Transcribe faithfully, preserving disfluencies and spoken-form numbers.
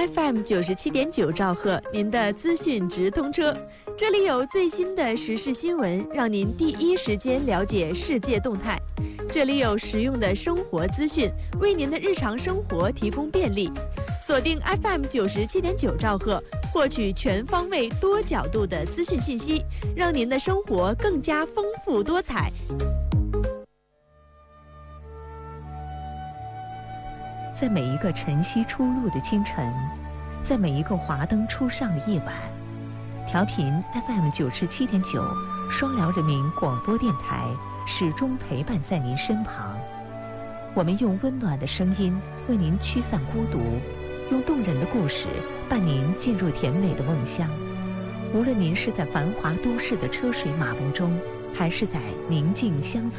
F M 九十七点九兆赫，您的资讯直通车。这里有最新的时事新闻，让您第一时间了解世界动态。这里有实用的生活资讯，为您的日常生活提供便利。锁定 F M 九十七点九兆赫，获取全方位、多角度的资讯信息，让您的生活更加丰富多彩。 在每一个晨曦初露的清晨，在每一个华灯初上的夜晚，调频 F M 九十七点九，双辽人民广播电台始终陪伴在您身旁。我们用温暖的声音为您驱散孤独，用动人的故事伴您进入甜美的梦乡。无论您是在繁华都市的车水马龙中，还是在宁静乡村